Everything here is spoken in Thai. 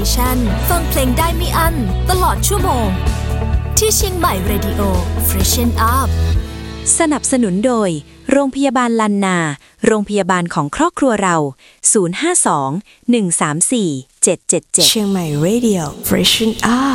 ชันฟังเพลงได้ไม่อั้นตลอดชั่วโมงที่เชียงใหม่ Radio Freshen Up สนับสนุนโดยโรงพยาบาลลันนาโรงพยาบาลของครอบครัวเรา052 134 777 เชียงใหม่ Radio Freshen Up